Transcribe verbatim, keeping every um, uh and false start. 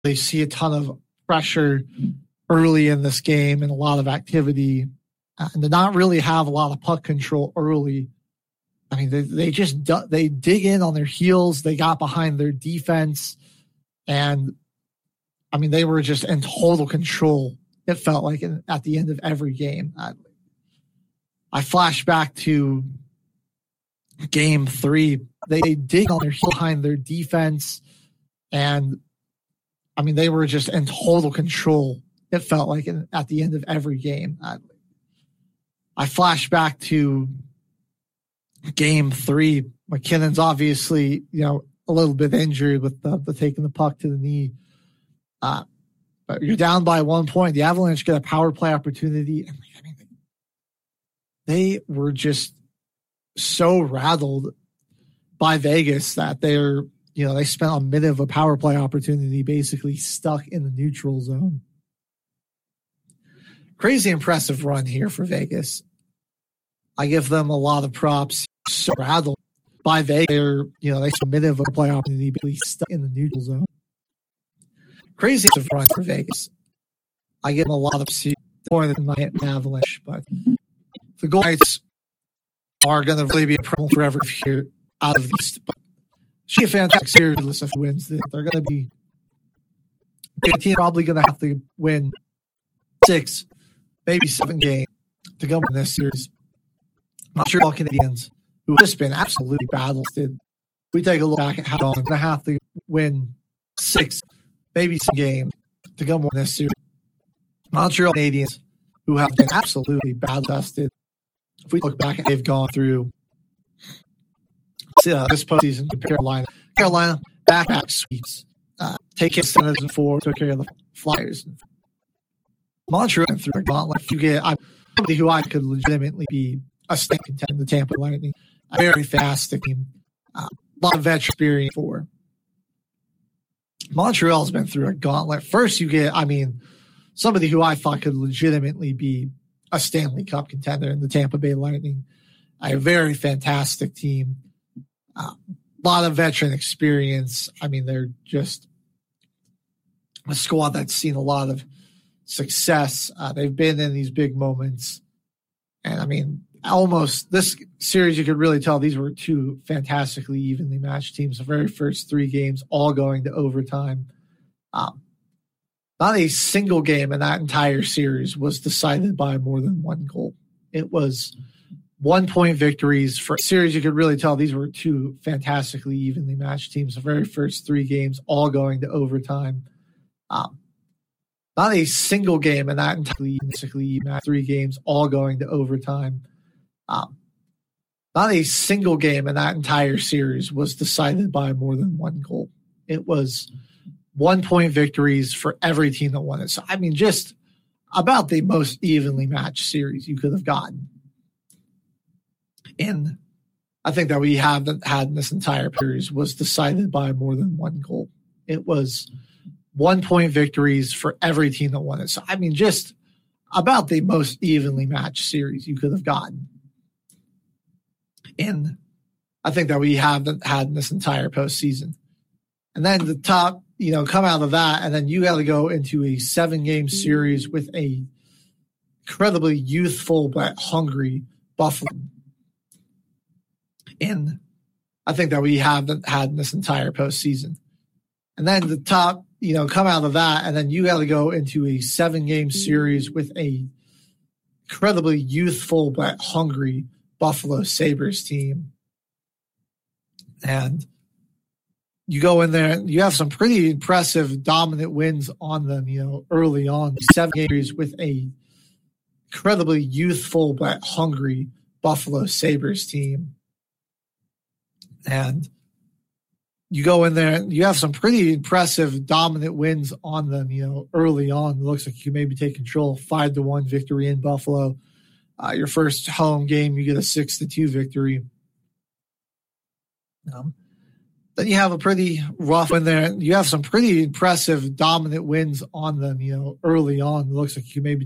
They see a ton of pressure early in this game and a lot of activity, uh, and to not really have a lot of puck control early. I mean, they, they just they dig in on their heels. They got behind their defense, and I mean, they were just in total control. It felt like in, at the end of every game. I, I flash back to game three. They, they dig on their heel behind their defense, and I mean, they were just in total control. It felt like in, at the end of every game. I, I flash back to game three. McKinnon's obviously, you know, a little bit injured with the, the taking the puck to the knee. Uh, but you're down by one point. The Avalanche get a power play opportunity. And I mean, they were just so rattled by Vegas that they're, you know, they spent a minute of a power play opportunity basically stuck in the neutral zone. Crazy impressive run here for Vegas. I give them a lot of props. So rattled by Vegas, they're, you know, they spent a minute of a play opportunity basically stuck in the neutral zone. Crazy run for Vegas. I give them a lot of more than my Avalanche, but the Golden Knights are going to really be a problem forever here out of these. But she a fantastic series if wins this. They're going to be the team probably going to have to win six, maybe seven games to go in this series. Montreal Canadiens, who have just been absolutely battle-tested. We take a look back at how they're going to have to win six, maybe some games to go in this series. Montreal Canadiens, who have been absolutely battle-tested. If we look back at they've gone through uh, this postseason to Carolina. Carolina, back-back sweeps. Uh, take care of Senators in four, took care of the Flyers. Montreal went through a gauntlet. You get I, somebody who I could legitimately be a state contender, the Tampa Lightning. A very fast team. Uh, a lot of veteran experience for. Montreal's been through a gauntlet. First, you get, I mean, somebody who I thought could legitimately be a Stanley Cup contender in the Tampa Bay Lightning. A very fantastic team. A uh, lot of veteran experience. I mean, they're just a squad that's seen a lot of success. Uh, they've been in these big moments. And I mean, almost this series, you could really tell these were two fantastically evenly matched teams. The very first three games all going to overtime. Um, not a single game in that entire series was decided by more than one goal. It was one-point victories for a series. You could really tell these were two fantastically evenly matched teams. The very first three games all going to overtime. Um, not a single game in that entirely three games all going to overtime. Um, not a single game in that entire series was decided by more than one goal. It was one-point victories for every team that won it. So, I mean, just about the most evenly matched series you could have gotten. And I think that we have had in this entire series was decided by more than one goal. It was one-point victories for every team that won it. So, I mean, just about the most evenly matched series you could have gotten. And I think that we have had in this entire postseason. And then the top, you know, come out of that, and then you got to go into a seven-game series with a incredibly youthful but hungry Buffalo. And I think that we have had in this entire postseason. And then the top, you know, come out of that, and then you got to go into a seven-game series with a incredibly youthful but hungry Buffalo Sabres team. And you go in there, you have some pretty impressive dominant wins on them, you know, early on. Seven games with a incredibly youthful but hungry Buffalo Sabres team. And you go in there, you have some pretty impressive dominant wins on them, you know, early on. It looks like you can maybe take control. Five to one victory in Buffalo. Uh, your first home game, you get a six to two victory. Um, then you have a pretty rough win there. You have some pretty impressive dominant wins on them, you know, early on. It looks like you can maybe